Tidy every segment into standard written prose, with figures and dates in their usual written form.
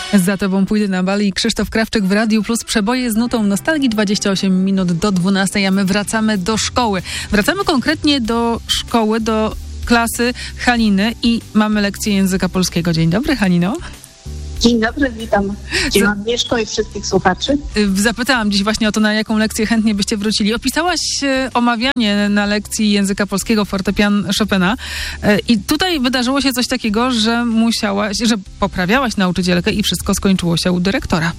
Za tobą pójdę na bal i Krzysztof Krawczyk w Radiu Plus. Przeboje z nutą nostalgii, 28 minut do 12, a my wracamy do szkoły. Wracamy konkretnie do szkoły, do klasy Haliny i mamy lekcję języka polskiego. Dzień dobry, Halino. Dzień dobry, witam Cię, Agnieszko, i wszystkich słuchaczy. Zapytałam dziś właśnie o to, na jaką lekcję chętnie byście wrócili. Opisałaś omawianie na lekcji języka polskiego fortepian Chopina i tutaj wydarzyło się coś takiego, że że poprawiałaś nauczycielkę i wszystko skończyło się u dyrektora.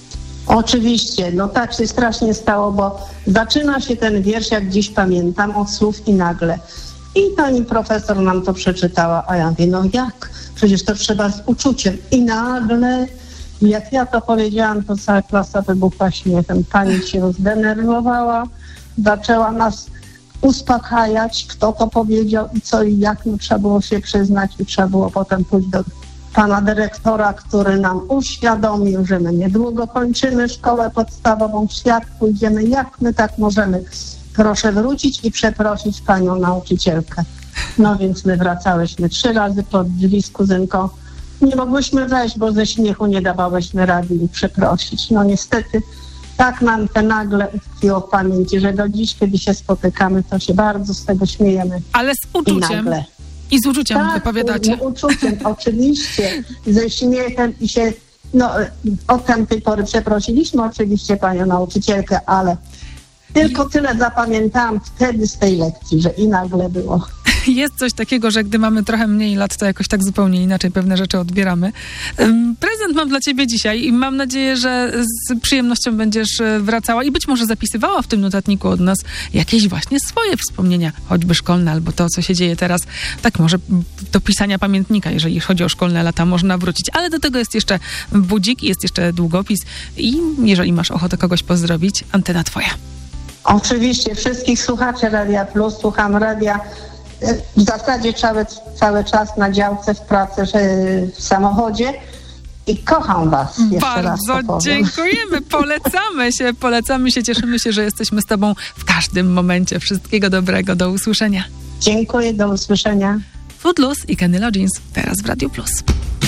Oczywiście, no tak się strasznie stało, bo zaczyna się ten wiersz, jak dziś pamiętam, od słów i nagle. I pani profesor nam to przeczytała, a ja mówię, no jak? Przecież to trzeba z uczuciem. I nagle, jak ja to powiedziałam, to cała klasa wybuchła śmiechem. Pani się zdenerwowała, zaczęła nas uspokajać, kto to powiedział i co i jak. No, trzeba było się przyznać i trzeba było potem pójść do pana dyrektora, który nam uświadomił, że my niedługo kończymy szkołę podstawową, w świat pójdziemy, jak my tak możemy. Proszę wrócić i przeprosić panią nauczycielkę. No więc my wracałyśmy 3 razy pod drzwi z kuzynką. Nie mogłyśmy wejść, bo ze śmiechu nie dawałyśmy rady i przeprosić. No niestety tak nam to nagle utkwiło w pamięci, że do dziś, kiedy się spotykamy, to się bardzo z tego śmiejemy. Ale z uczuciem. I z uczuciem tak, wypowiadacie. Z uczuciem, oczywiście. Ze śmiechem i się... No, od tamtej pory przeprosiliśmy oczywiście panią nauczycielkę, ale tylko tyle zapamiętałam wtedy z tej lekcji, że i nagle było. Jest coś takiego, że gdy mamy trochę mniej lat, to jakoś tak zupełnie inaczej pewne rzeczy odbieramy. Prezent mam dla ciebie dzisiaj i mam nadzieję, że z przyjemnością będziesz wracała i być może zapisywała w tym notatniku od nas jakieś właśnie swoje wspomnienia, choćby szkolne, albo to, co się dzieje teraz. Tak może do pisania pamiętnika, jeżeli chodzi o szkolne lata, można wrócić. Ale do tego jest jeszcze budzik, jest jeszcze długopis i jeżeli masz ochotę kogoś pozdrowić, antena twoja. Oczywiście wszystkich słuchaczy Radia Plus, słucham radia w zasadzie cały czas na działce, w pracy, w samochodzie i kocham was. Bardzo dziękujemy, polecamy się, cieszymy się, że jesteśmy z tobą w każdym momencie. Wszystkiego dobrego, do usłyszenia. Dziękuję, do usłyszenia. Footloose i Kenny Loggins teraz w Radiu Plus.